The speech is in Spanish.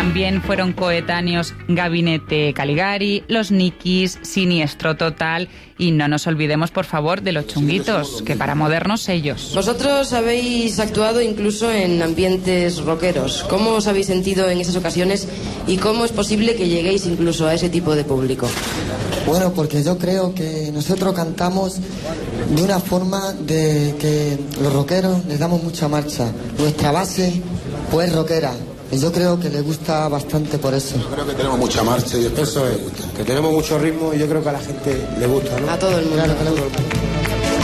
También fueron coetáneos Gabinete Caligari, Los Nikis, Siniestro Total y no nos olvidemos, por favor, de Los Chunguitos, que para modernos ellos. Vosotros habéis actuado incluso en ambientes rockeros. ¿Cómo os habéis sentido en esas ocasiones y cómo es posible que lleguéis incluso a ese tipo de público? Bueno, porque yo creo que nosotros cantamos de una forma de que los rockeros les damos mucha marcha. Nuestra base, pues, rockera. Y yo creo que le gusta bastante por eso. Yo creo que tenemos mucha marcha y eso es, que tenemos mucho ritmo y yo creo que a la gente le gusta, ¿no? A todo el mundo. Claro que le gusta.